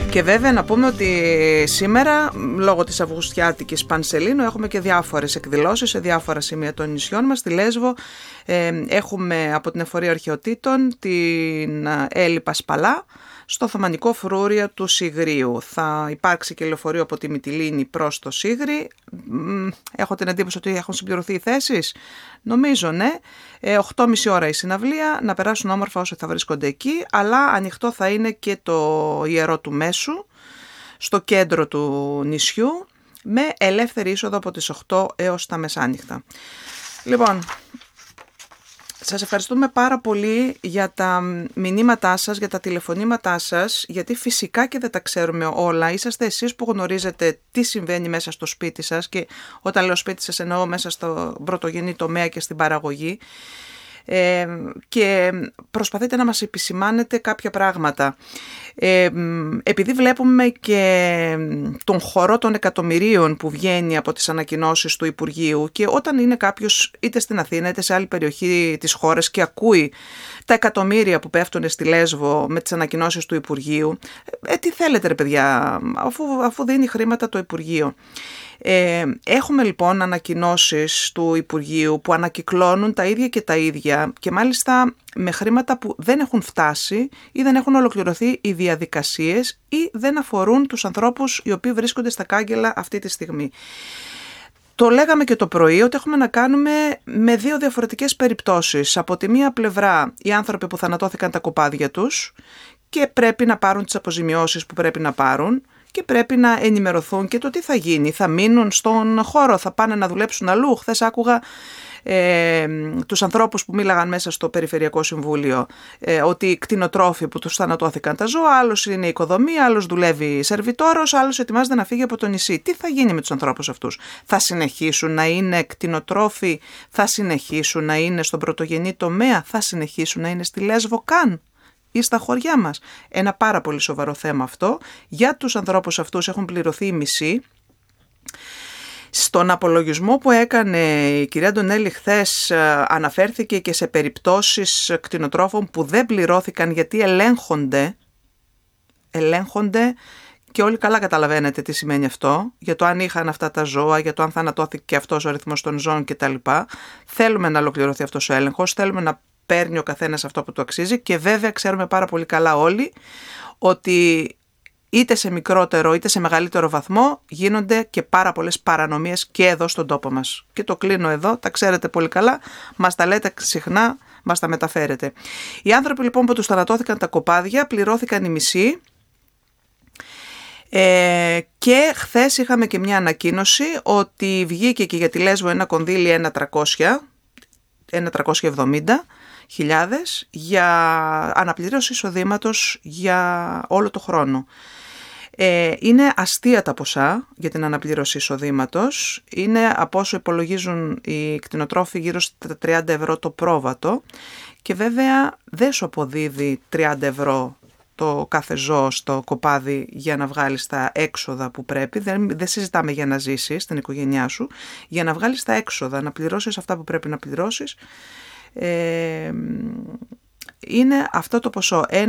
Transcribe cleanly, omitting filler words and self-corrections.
Και βέβαια να πούμε ότι σήμερα, λόγω της Αυγουστιάτικης Πανσελίνου, έχουμε και διάφορες εκδηλώσεις σε διάφορα σημεία των νησιών μας. Στη Λέσβο έχουμε από την Εφορία Αρχαιοτήτων την Έλλη Πασπαλά, στο Οθωμανικό Φρούρια του Σιγρίου. Θα υπάρξει και λεωφορείο από τη Μυτιλήνη προς το Σίγρι. Έχω την εντύπωση ότι έχουν συμπληρωθεί οι θέσεις. Νομίζω, ναι. 8,5 ώρα η συναυλία, να περάσουν όμορφα όσοι θα βρίσκονται εκεί, αλλά ανοιχτό θα είναι και το Ιερό του Μέσου, στο κέντρο του νησιού, με ελεύθερη είσοδο από τις 8 έως τα μεσάνυχτα. Λοιπόν, σας ευχαριστούμε πάρα πολύ για τα μηνύματά σας, για τα τηλεφωνήματά σας, γιατί φυσικά και δεν τα ξέρουμε όλα. Είσαστε εσείς που γνωρίζετε τι συμβαίνει μέσα στο σπίτι σας, και όταν λέω σπίτι σας εννοώ μέσα στο πρωτογενή τομέα και στην παραγωγή, και προσπαθείτε να μας επισημάνετε κάποια πράγματα. Επειδή βλέπουμε και τον χορό των εκατομμυρίων που βγαίνει από τις ανακοινώσεις του Υπουργείου, και όταν είναι κάποιος είτε στην Αθήνα είτε σε άλλη περιοχή της χώρας και ακούει τα εκατομμύρια που πέφτουν στη Λέσβο με τις ανακοινώσεις του Υπουργείου, τι θέλετε ρε παιδιά, αφού δίνει χρήματα το Υπουργείο. Έχουμε λοιπόν ανακοινώσεις του Υπουργείου που ανακυκλώνουν τα ίδια και τα ίδια, και μάλιστα με χρήματα που δεν έχουν φτάσει ή δεν έχουν ολοκληρωθεί οι διαδικασίες ή δεν αφορούν τους ανθρώπους οι οποίοι βρίσκονται στα κάγκελα αυτή τη στιγμή. Το λέγαμε και το πρωί ότι έχουμε να κάνουμε με δύο διαφορετικές περιπτώσεις. Από τη μία πλευρά οι άνθρωποι που θανατώθηκαν τα κοπάδια τους και πρέπει να πάρουν τις αποζημιώσεις που πρέπει να πάρουν, και πρέπει να ενημερωθούν και το τι θα γίνει. Θα μείνουν στον χώρο, θα πάνε να δουλέψουν αλλού. Χθες άκουγα τους ανθρώπους που μίλαγαν μέσα στο Περιφερειακό Συμβούλιο, ότι οι κτηνοτρόφοι που τους θανατώθηκαν τα ζώα, άλλος είναι οικοδομή, άλλος δουλεύει σερβιτόρος, άλλος ετοιμάζεται να φύγει από το νησί. Τι θα γίνει με τους ανθρώπους αυτούς? Θα συνεχίσουν να είναι κτηνοτρόφοι, θα συνεχίσουν να είναι στον πρωτογενή τομέα, θα συνεχίσουν να είναι στη Λέσβο καν ή στα χωριά μας? Ένα πάρα πολύ σοβαρό θέμα αυτό. Για τους ανθρώπους αυτούς έχουν πληρωθεί οι μισοί. Στον απολογισμό που έκανε η κυρία Ντονέλη χθες αναφέρθηκε και σε περιπτώσεις κτηνοτρόφων που δεν πληρώθηκαν γιατί ελέγχονται, και όλοι καλά καταλαβαίνετε τι σημαίνει αυτό, για το αν είχαν αυτά τα ζώα, για το αν θανατώθηκε αυτός ο αριθμός των ζώων κτλ. Θέλουμε να ολοκληρωθεί αυτός ο έλεγχος, θέλουμε να παίρνει ο καθένας αυτό που του αξίζει, και βέβαια ξέρουμε πάρα πολύ καλά όλοι ότι είτε σε μικρότερο είτε σε μεγαλύτερο βαθμό γίνονται και πάρα πολλές παρανομίες και εδώ στον τόπο μας. Και το κλείνω εδώ, τα ξέρετε πολύ καλά, μας τα λέτε συχνά, μας τα μεταφέρετε. Οι άνθρωποι λοιπόν που τους θανατώθηκαν τα κοπάδια πληρώθηκαν οι μισοί, και χθες είχαμε και μια ανακοίνωση ότι βγήκε και για τη Λέσβο ένα κονδύλι 1.370.000 για αναπλήρωση εισοδήματος για όλο το χρόνο. Είναι αστεία τα ποσά για την αναπλήρωση εισοδήματος. Είναι, από όσο υπολογίζουν οι κτηνοτρόφοι, γύρω στα 30 ευρώ το πρόβατο, και βέβαια δεν σου αποδίδει 30 ευρώ το κάθε ζώο στο κοπάδι για να βγάλεις τα έξοδα που πρέπει. Δεν συζητάμε για να ζήσεις στην οικογένειά σου, για να βγάλεις τα έξοδα, να πληρώσεις αυτά που πρέπει να πληρώσεις. Είναι αυτό το ποσό,